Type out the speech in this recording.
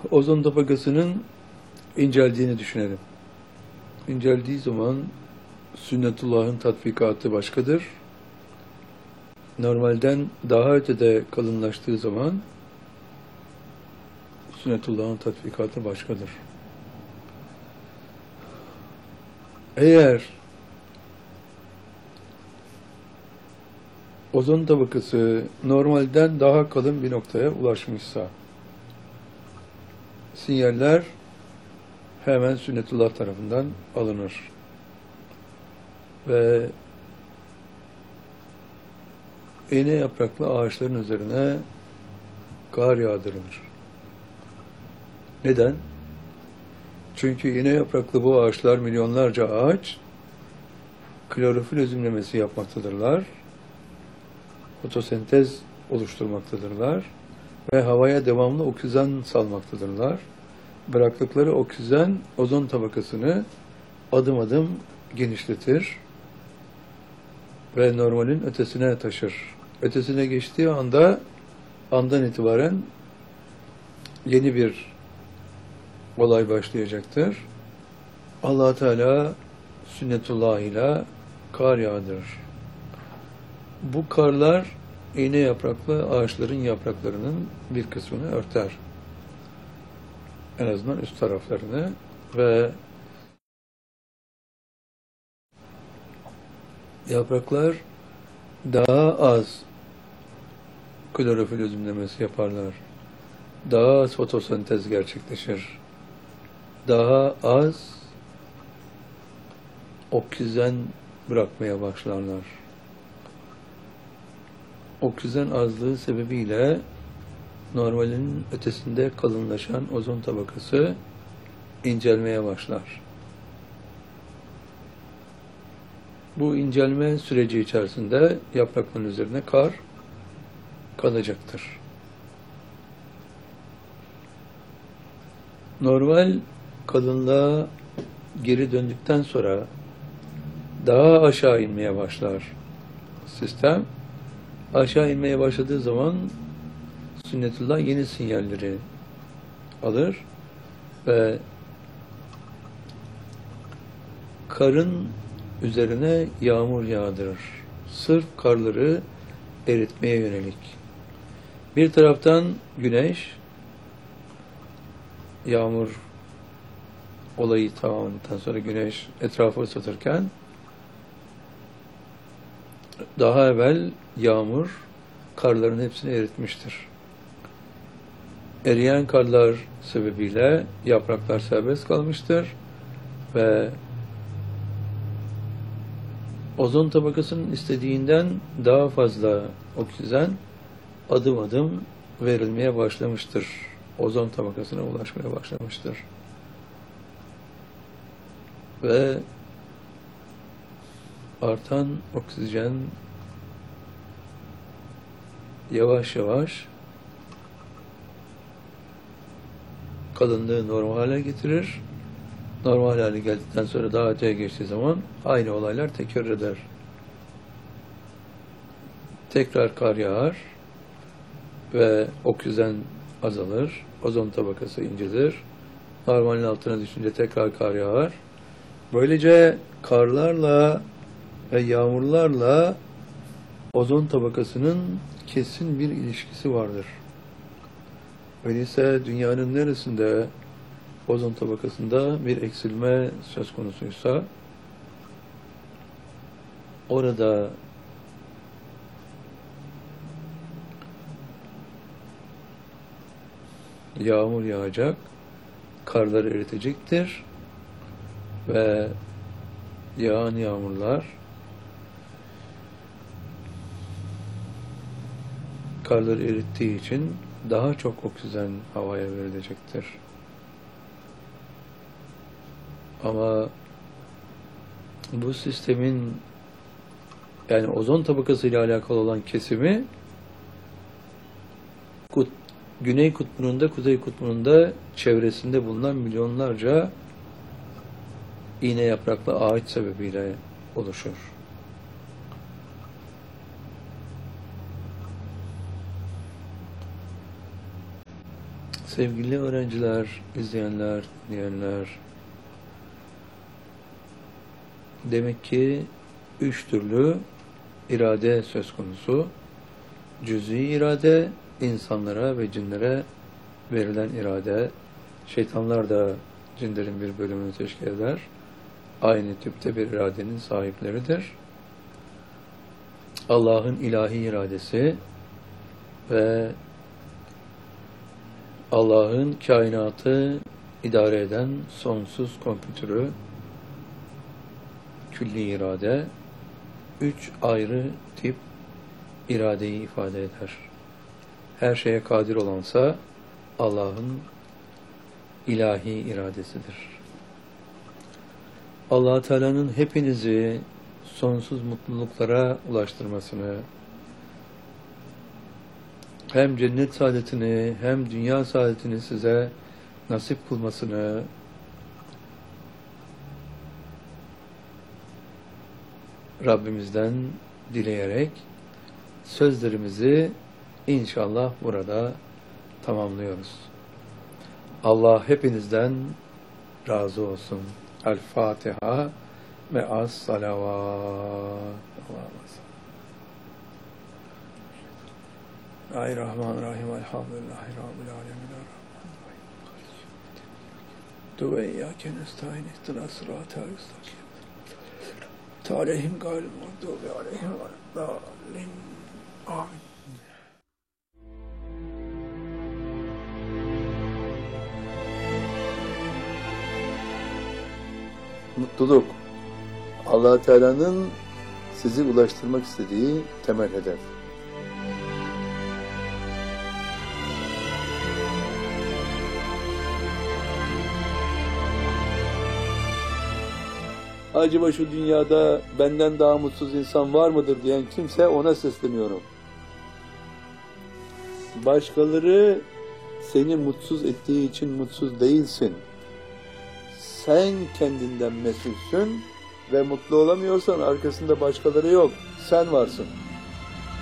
Ozon tabakasının inceldiğini düşünelim. İnceldiği zaman sünnetullah'ın tatbikatı başkadır. Normalden daha ötede kalınlaştığı zaman sünnetullah'ın tatbikatı başkadır. Eğer ozon tabakası normalden daha kalın bir noktaya ulaşmışsa, sinyaller hemen sünnetullah tarafından alınır. Ve iğne yapraklı ağaçların üzerine kar yağdırılır. Neden? Çünkü iğne yapraklı bu ağaçlar, milyonlarca ağaç, klorofil özümlemesi yapmaktadırlar, fotosentez oluşturmaktadırlar ve havaya devamlı oksijen salmaktadırlar. Bıraktıkları oksijen ozon tabakasını adım adım genişletir ve normalin ötesine taşır. Ötesine geçtiği andan itibaren yeni bir olay başlayacaktır. Allah Teala sünnetullah ile kar yağdırır. Bu karlar iğne yapraklı ağaçların yapraklarının bir kısmını örter. En azından üst taraflarını ve yapraklar daha az klorofil özümlemesi yaparlar. Daha az fotosentez gerçekleşir. Daha az oksijen bırakmaya başlarlar. Oksijen azlığı sebebiyle normalin ötesinde kalınlaşan ozon tabakası incelmeye başlar. Bu incelme süreci içerisinde yaprakların üzerine kar kalacaktır. Normal kalınlığa geri döndükten sonra daha aşağı inmeye başlar sistem. Aşağı inmeye başladığı zaman sünnetullah yeni sinyalleri alır ve karın üzerine yağmur yağdırır. Sırf karları eritmeye yönelik. Bir taraftan güneş, yağmur olayı tamamlandıktan sonra güneş etrafı ısıtırken, daha evvel yağmur karların hepsini eritmiştir. Eriyen karlar sebebiyle yapraklar serbest kalmıştır ve ozon tabakasının istediğinden daha fazla oksijen adım adım verilmeye başlamıştır. Ozon tabakasına ulaşmaya başlamıştır. Ve artan oksijen yavaş yavaş kalınlığı normal hale getirir. Normal hale geldikten sonra daha öteye geçtiği zaman aynı olaylar tekrar eder. Tekrar kar yağar ve oksijen azalır. Ozon tabakası incelir. Normalin altına düşünce tekrar kar yağar. Böylece karlarla ve yağmurlarla ozon tabakasının kesin bir ilişkisi vardır. Öyleyse dünyanın neresinde ozon tabakasında bir eksilme söz konusuysa orada yağmur yağacak, karları eritecektir ve yağan yağmurlar karları erittiği için daha çok oksijen havaya verilecektir. Ama bu sistemin, yani ozon tabakası ile alakalı olan kesimi Güney Kutbu'nun da Kuzey Kutbu'nun da çevresinde bulunan milyonlarca iğne yapraklı ağaç sebebiyle oluşur. Sevgili öğrenciler, izleyenler, dinleyenler, demek ki 3 türlü irade söz konusu. Cüz'i irade, insanlara ve cinlere verilen irade. Şeytanlar da cinlerin bir bölümünü teşkil eder. Aynı tipte bir iradenin sahipleridir. Allah'ın ilahi iradesi ve Allah'ın kainatı idare eden sonsuz kompütürü, külli irade, 3 ayrı tip iradeyi ifade eder. Her şeye kadir olansa Allah'ın ilahi iradesidir. Allah Teala'nın hepinizi sonsuz mutluluklara ulaştırmasını, hem cennet saadetini hem dünya saadetini size nasip kılmasını Rabbimizden dileyerek sözlerimizi inşallah burada tamamlıyoruz. Allah hepinizden razı olsun. El Fatiha ve as-salavat. Bismillahirrahmanirrahim. Elhamdülillahi Rabbil alemin. Dua iyyake nestaîn ihdinas sıratal müstakîm. Aleyhim gayril mağdûbi aleyhim veleddâllîn. Amin. Mutluluk, Allah Teala'nın sizi ulaştırmak istediği temel hedef. Acaba şu dünyada benden daha mutsuz insan var mıdır diyen kimse, ona sesleniyorum. Başkaları seni mutsuz ettiği için mutsuz değilsin. Sen kendinden mesulsün ve mutlu olamıyorsan arkasında başkaları yok. Sen varsın.